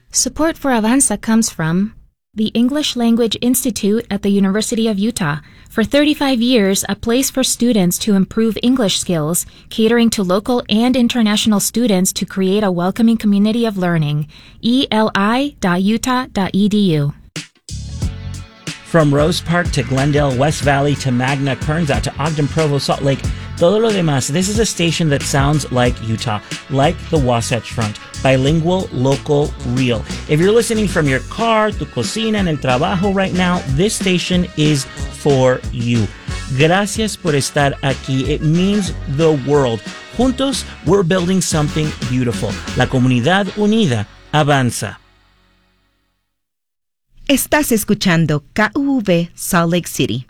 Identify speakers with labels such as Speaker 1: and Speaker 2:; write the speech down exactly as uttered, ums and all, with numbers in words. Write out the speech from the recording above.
Speaker 1: Support for Avanza comes from the English Language Institute at the University of Utah. For thirty-five years, a place for students to improve English skills, catering to local and international students to create a welcoming community of learning. E L I dot utah dot e d u.
Speaker 2: From Rose Park to Glendale, West Valley to Magna, Kernza to Ogden, Provo, Salt Lake, todo lo demás, this is a station that sounds like Utah, like the Wasatch Front. Bilingual, local, real. If you're listening from your car, tu cocina, en el trabajo right now, this station is for you. Gracias por estar aquí. It means the world. Juntos, we're building something beautiful. La comunidad unida avanza.
Speaker 3: Estás escuchando K U V Salt Lake City.